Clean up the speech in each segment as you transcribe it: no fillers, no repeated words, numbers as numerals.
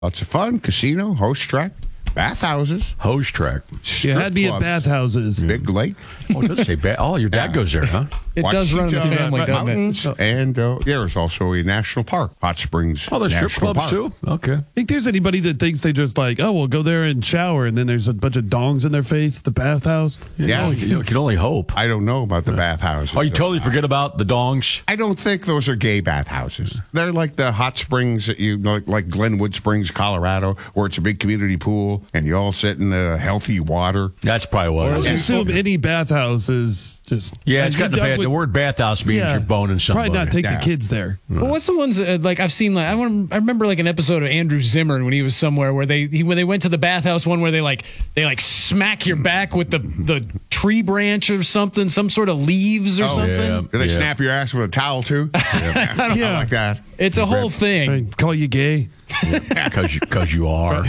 Lots of fun, casino, host track, bathhouses. Hose track. You had me at clubs, bathhouses. Big lake. Oh, it does say your dad goes there, huh? It does run in the Wachita family, doesn't it? Mountains, and there's also a national park, Hot Springs. Oh, there's strip National clubs, Park. too? Okay. I think there's anybody that thinks they just like, oh, we'll go there and shower, and then there's a bunch of dongs in their face at the bathhouse. Yeah. You can only hope. I don't know about the bathhouses. Oh, you totally forget about the dongs? I don't think those are gay bathhouses. They're like the hot springs that you like Glenwood Springs, Colorado, where it's a big community pool and you all sit in the healthy water. That's probably what Or it I is. assume any bathhouse is just... Yeah, it's got the word bathhouse means you're boning somebody. Probably not take Yeah. the kids there. Well, what's the ones like I've seen? Like I remember like an episode of Andrew Zimmern when he was somewhere where when they went to the bathhouse one where they smack your back with the tree branch or something, some sort of leaves or something. yeah. Do they snap your ass with a towel too? Yeah. Yeah. Like that. It's a whole thing. Right, call you gay. Because you are.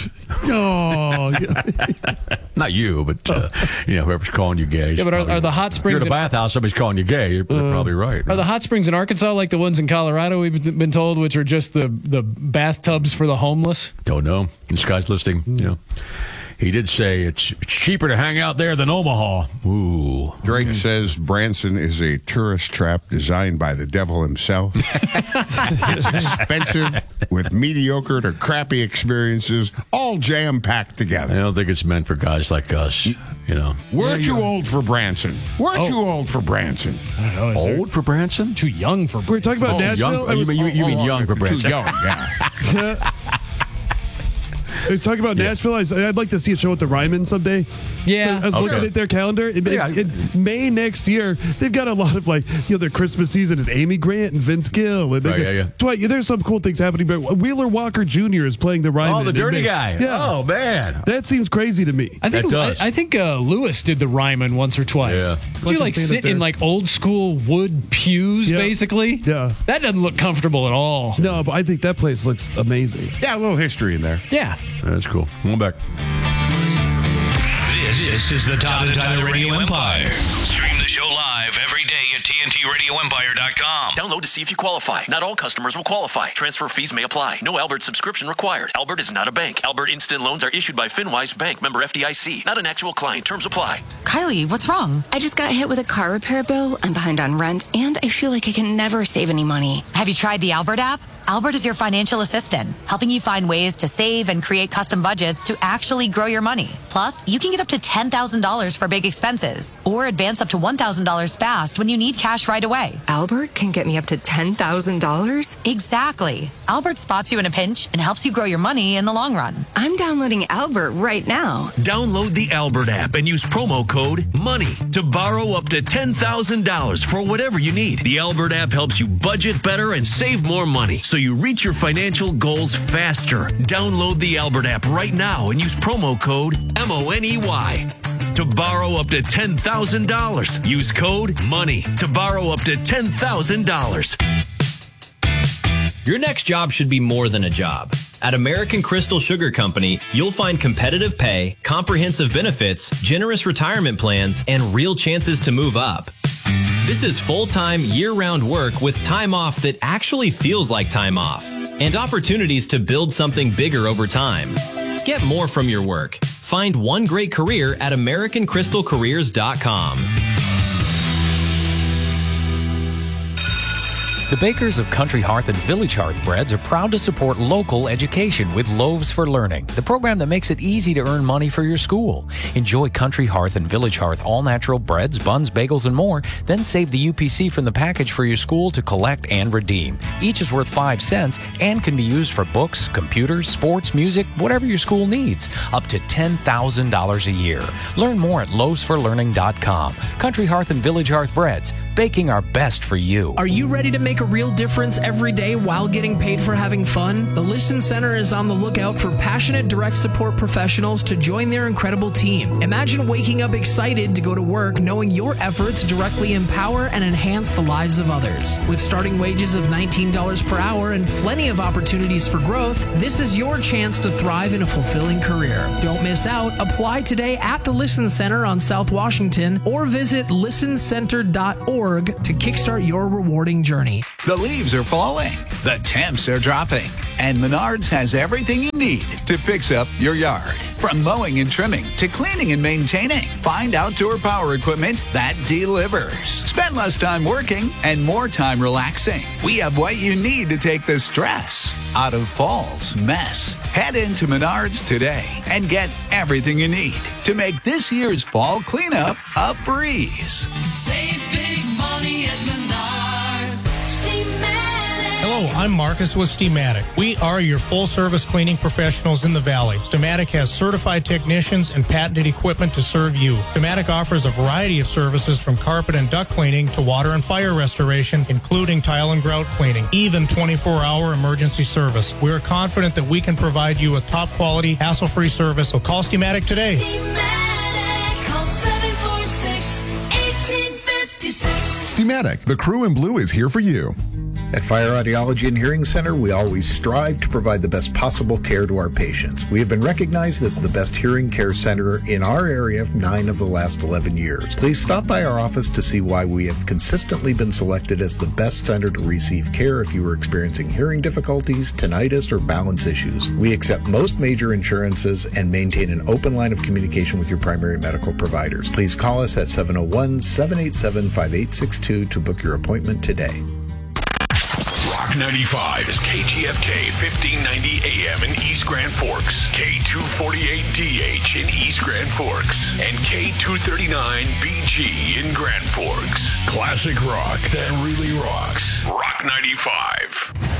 Oh, Not you, but whoever's calling you gay. Yeah, but are the hot If springs? you're in a bathhouse, somebody's calling you gay. You're probably right. Are the hot springs in Arkansas like the ones in Colorado we've been told, which are just the bathtubs for the homeless? Don't know. This guy's listening. He did say it's cheaper to hang out there than Omaha. Ooh. Drake says Branson is a tourist trap designed by the devil himself. It's expensive with mediocre to crappy experiences all jam-packed I together. don't think it's meant for guys like us. We're too old for Branson. We're too old for Branson. I don't know. Is there Old for Branson? too young for? we were talking about Nashville. Young, you mean young for Too Branson? young, yeah. We're talking about Nashville. I'd like to see a show at the Ryman someday. Yeah. I was looking Okay. at their calendar. In May next year, they've got a lot of their Christmas season is Amy Grant and Vince Gill. And Dwight, there's some cool things happening. But Wheeler Walker Jr. is playing the Ryman. Oh, the in dirty May. guy. Yeah. Oh, man. That seems crazy to me. I think That does. I think Lewis did the Ryman once or twice. Yeah. Did you Why don't you stand sit up in there? old school wood pews Yeah. basically? Yeah. That doesn't look comfortable at all. No, but I think that place looks amazing. Yeah, a little history in there. Yeah. That's cool. Come on back. This is the Todd and Tyler Radio Empire. Stream the show live every day at TNTRadioEmpire.com. Download to see if you qualify. Not all customers will qualify. Transfer fees may apply. No Albert subscription required. Albert is not a bank. Albert Instant Loans are issued by FinWise Bank, member FDIC. Not an actual client. Terms apply. Kylie, what's wrong? I just got hit with a car repair bill. I'm behind on rent, and I feel like I can never save any money. Have you tried the Albert app? Albert is your financial assistant, helping you find ways to save and create custom budgets to actually grow your money. Plus, you can get up to $10,000 for big expenses or advance up to $1,000 fast when you need cash right away. Albert can get me up to $10,000? Exactly. Albert spots you in a pinch and helps you grow your money in the long run. I'm downloading Albert right now. Download the Albert app and use promo code MONEY to borrow up to $10,000 for whatever you need. The Albert app helps you budget better and save more money so you reach your financial goals faster. Download the Albert app right now and use promo code MONEY to borrow up to $10,000. Use code MONEY to borrow up to $10,000. Your next job should be more than a job. At American Crystal Sugar Company, you'll find competitive pay, comprehensive benefits, generous retirement plans, and real chances to move up. This is full-time, year-round work with time off that actually feels like time off, and opportunities to build something bigger over time. Get more from your work. Find one great career at AmericanCrystalCareers.com. The bakers of Country Hearth and Village Hearth Breads are proud to support local education with Loaves for Learning, the program that makes it easy to earn money for your school. Enjoy Country Hearth and Village Hearth all-natural breads, buns, bagels, and more. Then save the UPC from the package for your school to collect and redeem. Each is worth 5 cents and can be used for books, computers, sports, music, whatever your school needs. Up to $10,000 a year. Learn more at loavesforlearning.com. Country Hearth and Village Hearth Breads, baking our best for you. Are you ready to make a real difference every day while getting paid for having fun? The Listen Center is on the lookout for passionate direct support professionals to join their incredible team. Imagine waking up excited to go to work knowing your efforts directly empower and enhance the lives of others. With starting wages of $19 per hour and plenty of opportunities for growth, this is your chance to thrive in a fulfilling career. Don't miss out. Apply today at the Listen Center on South Washington or visit listencenter.org Menards.org to kickstart your rewarding journey. The leaves are falling, the temps are dropping, and Menards has everything you need to fix up your yard. From mowing and trimming to cleaning and maintaining, find outdoor power equipment that delivers. Spend less time working and more time relaxing. We have what you need to take the stress out of fall's mess. Head into Menards today and get everything you need to make this year's fall cleanup a breeze. Save big money at Menards. Hello, I'm Marcus with Steamatic. We are your full-service cleaning professionals in the Valley. Steamatic has certified technicians and patented equipment to serve you. Steamatic offers a variety of services from carpet and duct cleaning to water and fire restoration, including tile and grout cleaning, even 24-hour emergency service. We are confident that we can provide you with top-quality, hassle-free service, so call Steamatic today. Steamatic, call 746-1856. Steamatic, the crew in blue is here for you. At Fire Audiology and Hearing Center, we always strive to provide the best possible care to our patients. We have been recognized as the best hearing care center in our area 9 of the last 11 years. Please stop by our office to see why we have consistently been selected as the best center to receive care if you are experiencing hearing difficulties, tinnitus, or balance issues. We accept most major insurances and maintain an open line of communication with your primary medical providers. Please call us at 701-787-5862 to book your appointment today. Rock 95 is KTFK 1590 AM in East Grand Forks, K248DH in East Grand Forks, and K239BG in Grand Forks. Classic rock that really rocks. Rock 95.